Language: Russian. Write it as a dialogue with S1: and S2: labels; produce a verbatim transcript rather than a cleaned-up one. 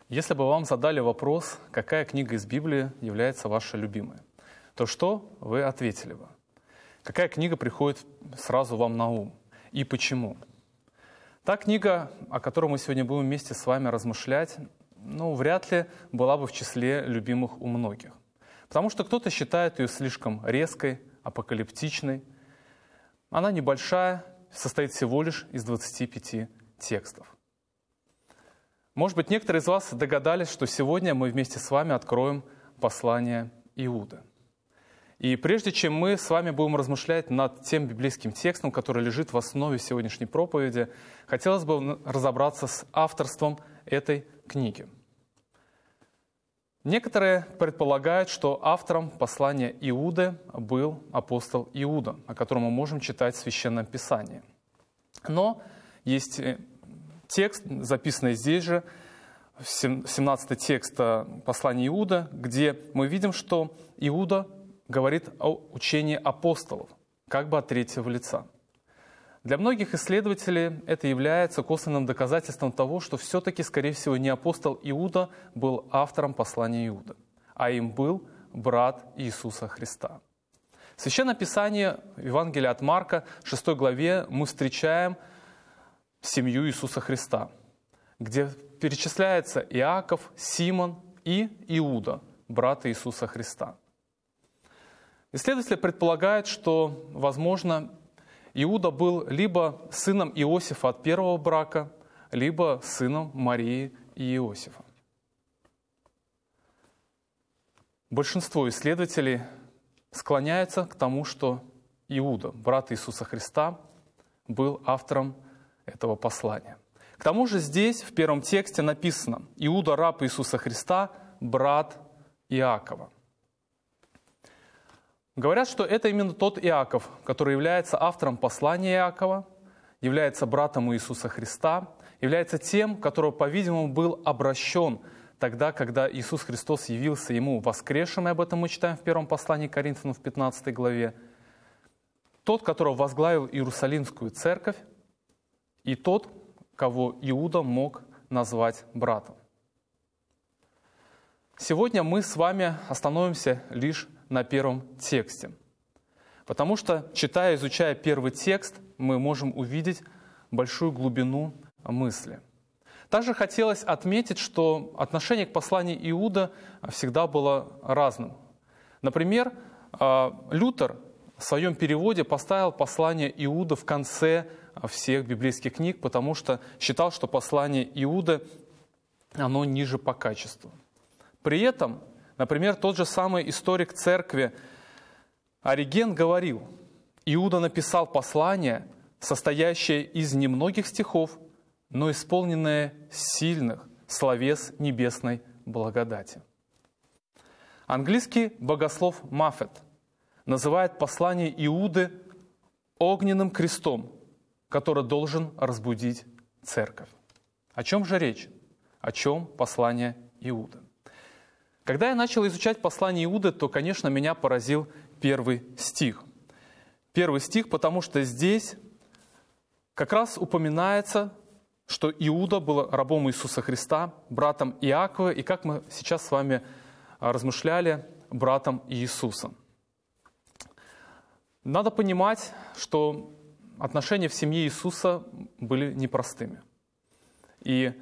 S1: Если бы вам задали вопрос, какая книга из Библии является вашей любимой, то что вы ответили бы? Какая книга приходит сразу вам на ум и почему? Та книга, о которой мы сегодня будем вместе с вами размышлять, ну, вряд ли была бы в числе любимых у многих. Потому что кто-то считает ее слишком резкой, апокалиптичной. Она небольшая, состоит всего лишь из двадцати пяти текстов. Может быть, некоторые из вас догадались, что сегодня мы вместе с вами откроем послание Иуды. И прежде чем мы с вами будем размышлять над тем библейским текстом, который лежит в основе сегодняшней проповеди, хотелось бы разобраться с авторством этой книги. Некоторые предполагают, что автором послания Иуды был апостол Иуда, о котором мы можем читать в Священном Писании. Но есть текст, записанный здесь же, семнадцатый текст послания Иуда, где мы видим, что Иуда говорит о учении апостолов, как бы от третьего лица. Для многих исследователей это является косвенным доказательством того, что все-таки, скорее всего, не апостол Иуда был автором послания Иуды, а им был брат Иисуса Христа. В Священном Писании, в Евангелии от Марка, шестой главе, мы встречаем семью Иисуса Христа, где перечисляется Иаков, Симон и Иуда, брат Иисуса Христа. Исследователи предполагают, что, возможно, Иуда был либо сыном Иосифа от первого брака, либо сыном Марии и Иосифа. Большинство исследователей склоняются к тому, что Иуда, брат Иисуса Христа, был автором этого послания. К тому же здесь, в первом тексте, написано: «Иуда, раб Иисуса Христа, брат Иакова». Говорят, что это именно тот Иаков, который является автором послания Иакова, является братом Иисуса Христа, является тем, которого, по-видимому, был обращен тогда, когда Иисус Христос явился ему воскресшим, и об этом мы читаем в первом послании к Коринфянам в пятнадцатой главе. Тот, которого возглавил Иерусалимскую церковь, и тот, кого Иуда мог назвать братом. Сегодня мы с вами остановимся лишь на первом тексте, потому что, читая, изучая первый текст, мы можем увидеть большую глубину мысли. Также хотелось отметить, что отношение к посланию Иуда всегда было разным. Например, Лютер в своем переводе поставил послание Иуда в конце всех библейских книг, потому что считал, что послание Иуды, оно ниже по качеству. При этом, например, тот же самый историк церкви Ориген говорил: Иуда написал послание, состоящее из немногих стихов, но исполненное сильных словес небесной благодати. Английский богослов Маффет называет послание Иуды огненным крестом, который должен разбудить церковь. О чем же речь? О чем послание Иуды? Когда я начал изучать послание Иуды, то, конечно, меня поразил первый стих. Первый стих, потому что здесь как раз упоминается, что Иуда был рабом Иисуса Христа, братом Иакова, и, как мы сейчас с вами размышляли, братом Иисуса. Надо понимать, что отношения в семье Иисуса были непростыми. И